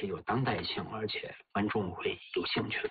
是有当代性，而且观众会有兴趣的。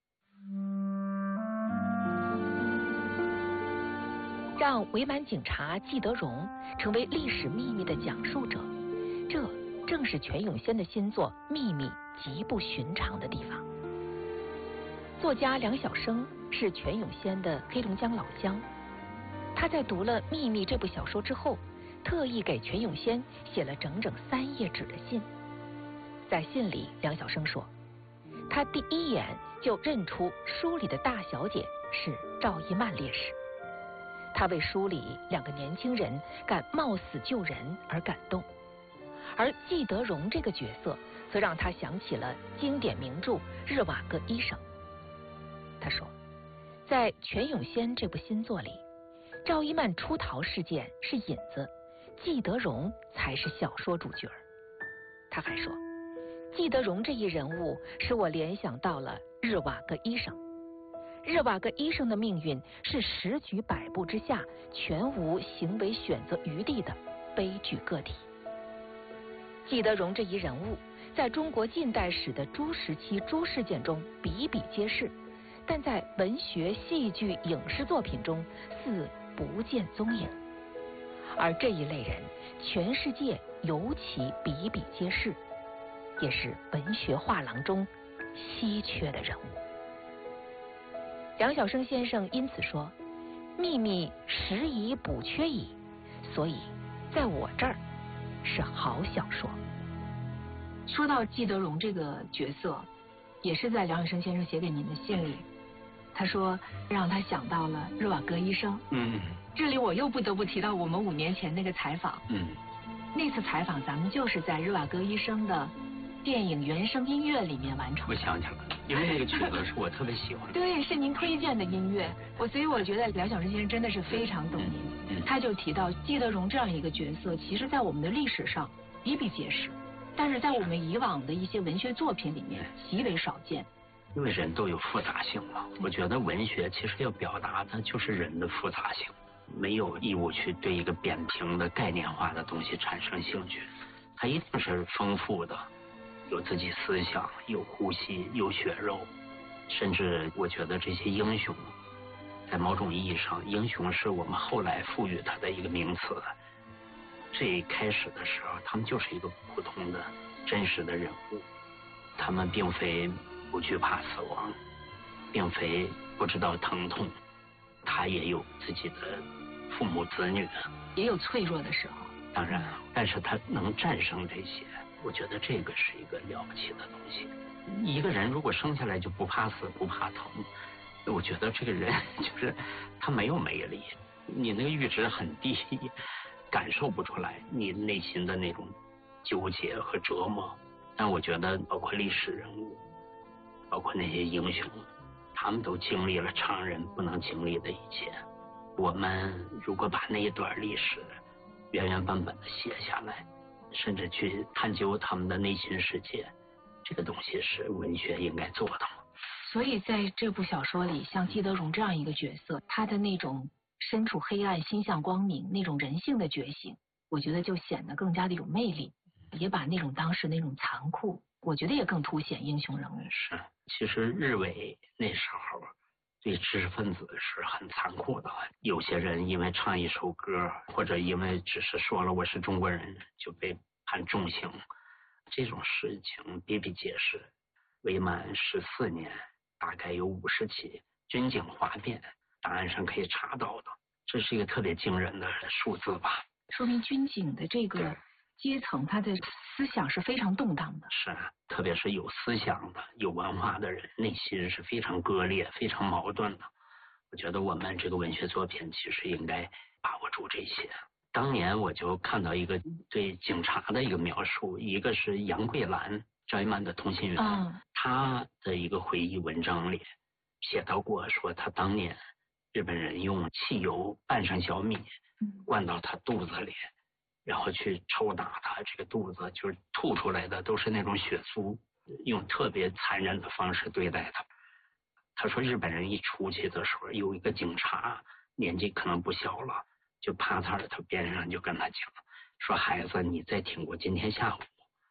让伪满警察季德荣成为历史秘密的讲述者，这正是全永先的新作《秘密》极不寻常的地方。作家梁晓声是全永先的黑龙江老乡，他在读了《秘密》这部小说之后，特意给全永先写了整整3页纸的信。在信里，梁晓声说，他第一眼就认出书里的大小姐是赵一曼烈士。他为书里2个年轻人敢冒死救人而感动，而季德荣这个角色则让他想起了经典名著《日瓦戈医生》。他说，在全永先这部新作里，赵一曼出逃事件是引子，季德荣才是小说主角。他还说，季德荣这一人物使我联想到了日瓦戈医生。日瓦戈医生的命运是十举百步之下全无行为选择余地的悲剧个体。季德荣这一人物在中国近代史的诸时期诸事件中比比皆是，但在文学、戏剧、影视作品中似不见踪影。而这一类人，全世界尤其比比皆是，也是文学画廊中稀缺的人物。梁晓声先生因此说，秘密实已补缺矣，所以在我这儿是好小说。 说到季德荣这个角色，也是在梁晓声先生写给您的信里，他说让他想到了日瓦戈医生。这里我又不得不提到我们5年前那个采访。那次采访咱们就是在日瓦戈医生的电影原声音乐里面完成。 我想起来了，因为那个曲子是我特别喜欢的。 对，是您推荐的音乐，所以我觉得梁晓声先生真的是非常懂您。他就提到季德荣这样一个角色，其实在我们的历史上比比皆是，但是在我们以往的一些文学作品里面极为少见。 因为人都有复杂性嘛，我觉得文学其实要表达的就是人的复杂性，没有义务去对一个扁平的概念化的东西产生兴趣，它一定是丰富的，有自己思想，有呼吸，有血肉。甚至我觉得这些英雄，在某种意义上，英雄是我们后来赋予它的一个名词。最开始的时候，他们就是一个普通的真实的人物，他们并非不惧怕死亡，并非不知道疼痛，他也有自己的父母子女， 也有脆弱的时候。 当然，但是他能战胜这些，我觉得这个是一个了不起的东西。一个人如果生下来就不怕死不怕疼，我觉得这个人就是他没有魅力，你那个阈值很低，感受不出来你内心的那种纠结和折磨。但我觉得包括历史人物，包括那些英雄，他们都经历了常人不能经历的一切。我们如果把那一段历史原原本本的写下来，甚至去探究他们的内心世界，这个东西是文学应该做的。 所以在这部小说里，像季德荣这样一个角色，他的那种身处黑暗心向光明那种人性的觉醒，我觉得就显得更加的有魅力，也把那种当时那种残酷，我觉得也更凸显英雄人物。 是，其实日伪那时候对知识分子是很残酷的，有些人因为唱一首歌，或者因为只是说了我是中国人，就被判重刑，这种事情比比皆是。伪满14年，大概有50起军警哗变，档案上可以查到的，这是一个特别惊人的数字吧。 说明军警的这个阶层，他的思想是非常动荡的。 是，特别是有思想的、有文化的人，内心是非常割裂、非常矛盾的。我觉得我们这个文学作品其实应该把握住这些。当年我就看到一个对警察的一个描述，一个是杨桂兰，赵一曼的同心圆，他的一个回忆文章里写到过，说他当年日本人用汽油拌上小米，灌到他肚子里，然后去抽打他，这个肚子就是吐出来的都是那种血酥，用特别残忍的方式对待他。他说日本人一出去的时候，有一个警察年纪可能不小了，就趴在他边上就跟他讲，说孩子，你再挺过今天下午，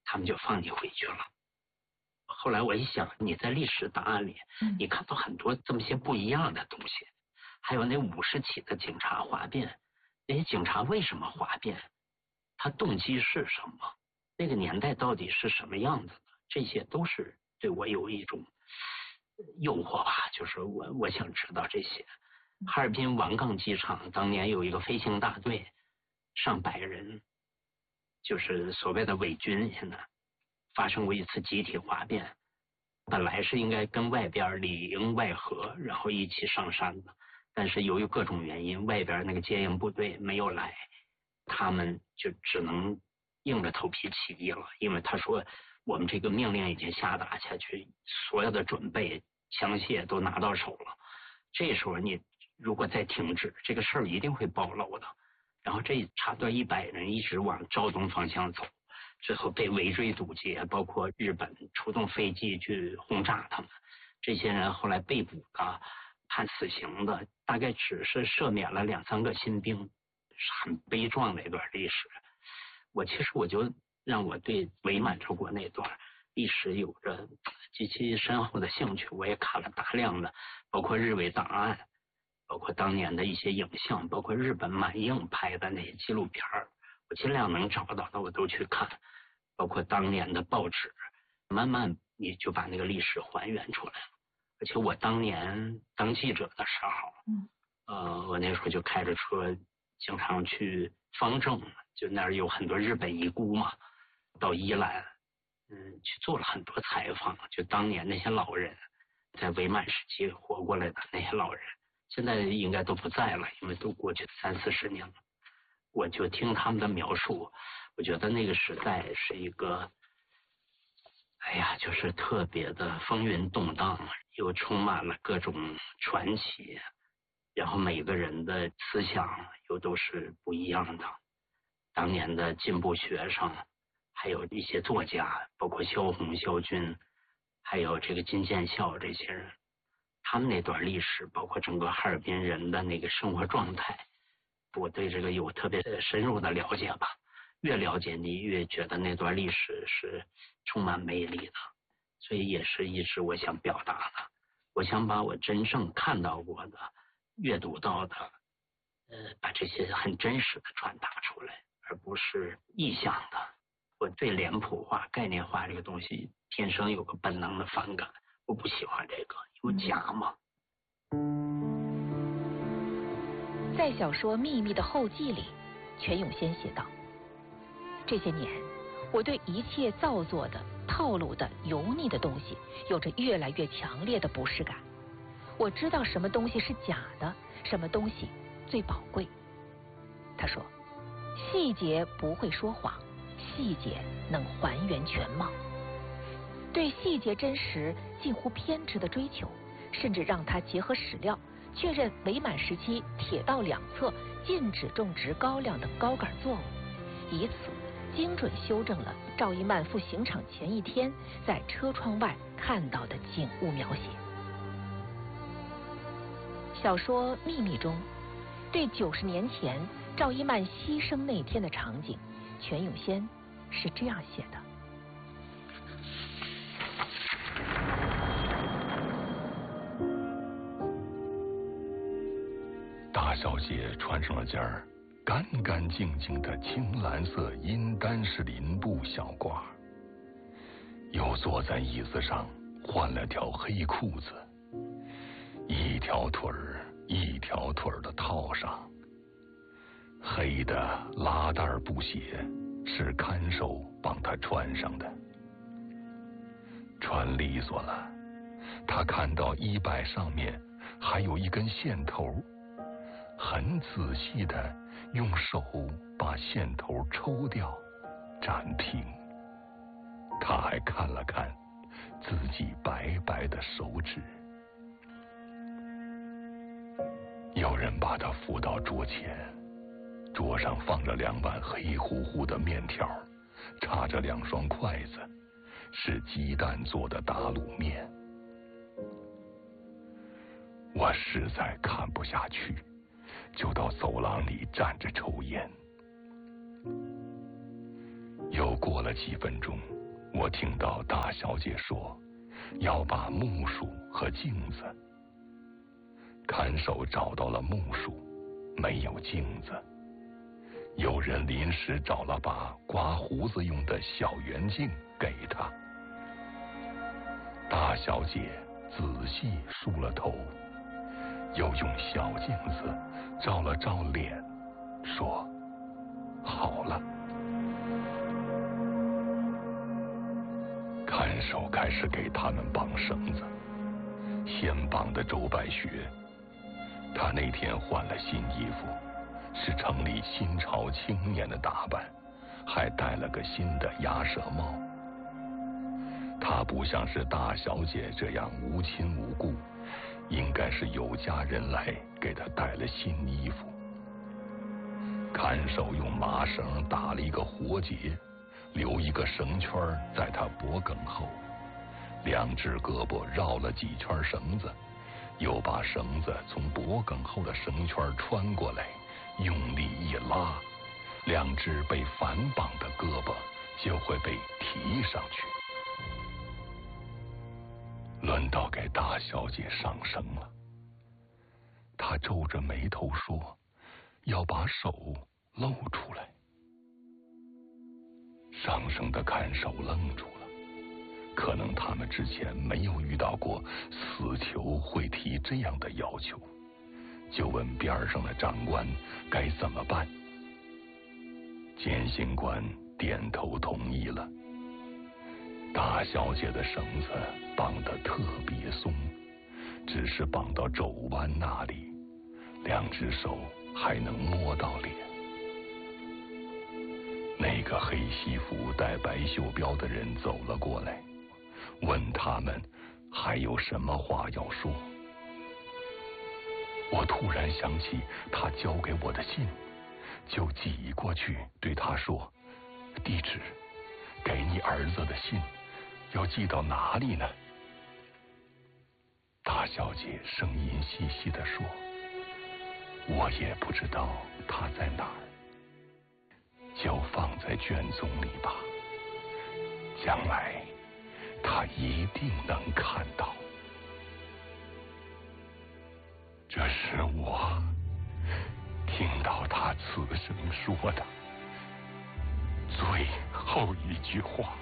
他们就放你回去了。后来我一想，你在历史档案里，你看到很多这么些不一样的东西，还有那50起的警察哗变，那些警察为什么哗变？他动机是什么？那个年代到底是什么样子的？这些都是对我有一种诱惑吧，就是我想知道这些。哈尔滨王岗机场当年有一个飞行大队，上百人，就是所谓的伪军，现在发生过一次集体哗变，本来是应该跟外边里应外合，然后一起上山的，但是由于各种原因，外边那个接应部队没有来，他们就只能硬着头皮起义了。因为他说我们这个命令已经下达下去，所有的准备枪械都拿到手了，这时候你如果再停止，这个事儿一定会暴露的。然后这差不多100人一直往昭东方向走，最后被围追堵截，包括日本出动飞机去轰炸他们。这些人后来被捕的、判死刑的，大概只是赦免了2、3个新兵，是很悲壮的一段历史。其实我就让我对伪满洲国那段历史有着极其深厚的兴趣，我也看了大量的，包括日伪档案，包括当年的一些影像，包括日本满映拍的那些纪录片，我尽量能找到的我都去看，包括当年的报纸，慢慢你就把那个历史还原出来了。而且我当年当记者的时候，我那时候就开着车经常去方正，就那儿有很多日本遗孤嘛，到宜兰，去做了很多采访，就当年那些老人，在伪满时期活过来的那些老人，现在应该都不在了，因为都过去30、40年了。我就听他们的描述，我觉得那个时代是一个，就是特别的风云动荡，又充满了各种传奇，然后每个人的思想又都是不一样的。当年的进步学生，还有一些作家，包括萧红、萧军，还有这个金建孝这些人，他们那段历史，包括整个哈尔滨人的那个生活状态，我对这个有特别深入的了解吧。越了解你越觉得那段历史是充满魅力的，所以也是一直我想表达的。我想把我真正看到过的、阅读到的，把这些很真实的传达出来，而不是臆想的。我对脸谱化、概念化这个东西天生有个本能的反感，我不喜欢这个，有假嘛。 在小说《秘密》的后记里，全永先写道：这些年，我对一切造作的、套路的、油腻的东西有着越来越强烈的不适感。我知道什么东西是假的，什么东西最宝贵。他说，细节不会说谎，细节能还原全貌。对细节真实近乎偏执的追求，甚至让他结合史料确认伪满时期铁道两侧禁止种植高粱的高杆作物，以此精准修正了赵一曼赴刑场前一天在车窗外看到的景物描写。小说《秘密》中对90年前赵一曼牺牲那天的场景，全永先是这样写的： 大小姐穿上了件干干净净的青蓝色阴丹式林布小褂，又坐在椅子上换了条黑裤子，一条腿儿一条腿儿的套上。黑的拉带布鞋是看守帮她穿上的，穿利索了，她看到衣摆上面还有一根线头，很仔细地用手把线头抽掉，展平。他还看了看自己白白的手指。有人把他扶到桌前，桌上放着2碗黑乎乎的面条，插着2双筷子，是鸡蛋做的打卤面。我实在看不下去，就到走廊里站着抽烟。又过了几分钟， 我听到大小姐说要把木梳和镜子。看守找到了木梳，没有镜子。有人临时找了把刮胡子用的小圆镜给他。大小姐仔细梳了头，又用小镜子照了照脸，说好了。看守开始给他们绑绳子，先绑的周白雪。他那天换了新衣服，是城里新潮青年的打扮，还戴了个新的鸭舌帽。他不像是大小姐这样无亲无故，应该是有家人来给他带了新衣服。看守用麻绳打了一个活结，留一个绳圈在他脖梗后，两只胳膊绕了几圈绳子，又把绳子从脖梗后的绳圈穿过来，用力一拉，两只被反绑的胳膊就会被提上去。轮到给大小姐上绳了，她皱着眉头说要把手露出来。上绳的看守愣住了，可能他们之前没有遇到过死囚会提这样的要求，就问边上的长官该怎么办。监刑官点头同意了。大小姐的绳子绑得特别松，只是绑到肘弯那里，两只手还能摸到脸。那个黑西服戴白袖标的人走了过来，问他们还有什么话要说。我突然想起他交给我的信，就挤过去对他说，地址，给你儿子的信要寄到哪里呢？大小姐声音细细地说，我也不知道他在哪儿，就放在卷宗里吧，将来他一定能看到。这是我听到他此生说的最后一句话。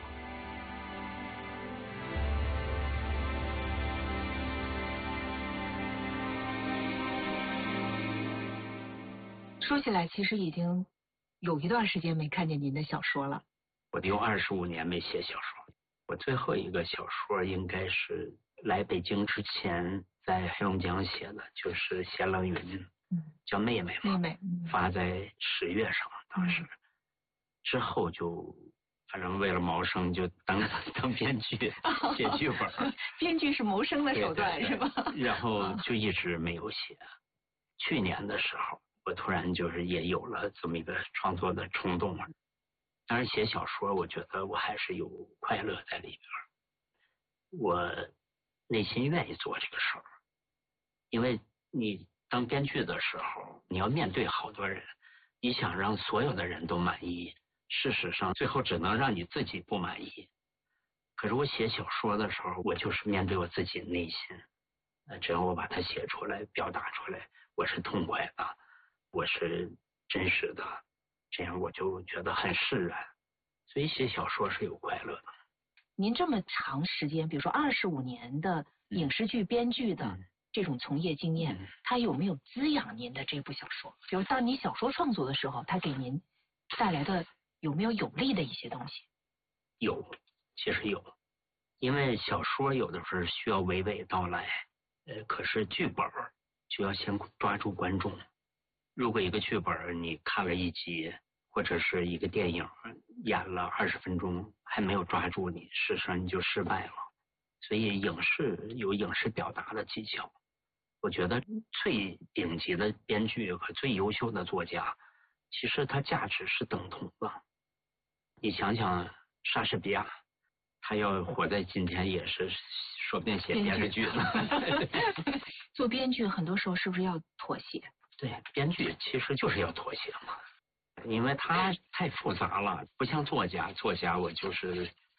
说起来，其实已经有一段时间没看见您的小说了。 我有25年没写小说，我最后一个小说应该是来北京之前在黑龙江写的，就是写冷云，叫妹妹嘛， 妹妹， 发在10月上，当时之后就反正为了谋生就当编剧写剧本。 编剧是谋生的手段， 对对对，是吧？然后就一直没有写。去年的时候我突然就是也有了这么一个创作的冲动。当然写小说我觉得我还是有快乐在里边，我内心愿意做这个事儿。因为你当编剧的时候你要面对好多人，你想让所有的人都满意，事实上最后只能让你自己不满意。可是我写小说的时候我就是面对我自己内心，只要我把它写出来表达出来，我是痛快的，我是真实的，这样我就觉得很释然。所以写小说是有快乐的。 您这么长时间，比如说25年的影视剧编剧的这种从业经验，它有没有滋养您的这部小说？比如当你小说创作的时候，它给您带来的有没有有利的一些东西？ 有，其实有。因为小说有的时候需要娓娓道来，可是剧本就要先抓住观众。如果一个剧本你看了1集，或者是一个电影演了20分钟还没有抓住你，事实上你就失败了。所以影视有影视表达的技巧，我觉得最顶级的编剧和最优秀的作家其实他价值是等同的。你想想莎士比亚，他要活在今天也是说不定写电视剧了。 做编剧很多时候是不是要妥协？ 对，编剧其实就是要妥协嘛，因为它太复杂了，不像作家我就是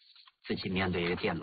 自己面对一个电脑。